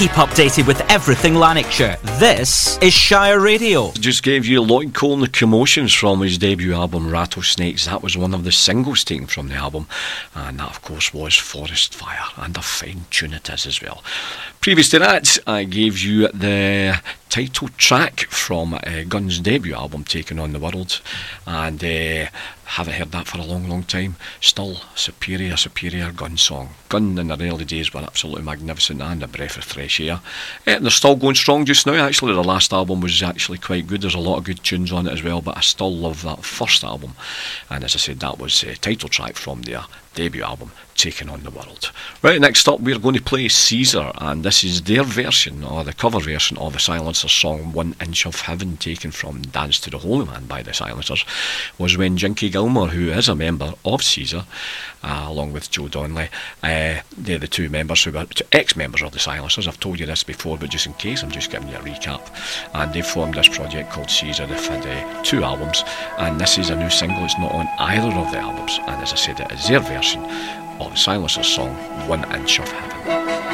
keep updated with everything Lanarkshire. This is Shire Radio. Just gave you Lloyd Cole and the Commotions from his debut album Rattlesnakes. That was one of the singles taken from the album, and that of course was Forest Fire, and a fine tune it is as well. Previous to that, I gave you the title track from Gunn's debut album, Taking on the World, and haven't heard that for a long time. Still superior Gunn song. Gunn in the early days were absolutely magnificent and a breath of fresh air. They're still going strong just now. Actually, the last album was actually quite good. There's a lot of good tunes on it as well, but I still love that first album, and as I said, that was a title track from their debut album, Taking on the World. Right, next up we're going to play Caesar, and this is their version, or the cover version of the Silencers song 1 Inch of Heaven, taken from Dance to the Holy Man by the Silencers. Was when Jinky Gilmore, who is a member of Caesar, along with Joe Donnelly, they're the two members who were ex-members of the Silencers. I've told you this before, but just in case, I'm just giving you a recap. And they formed this project called Caesar. They've had 2 albums, and this is a new single. It's not on either of the albums, and as I said, it is their version of the Silencers song 1 Inch of Heaven.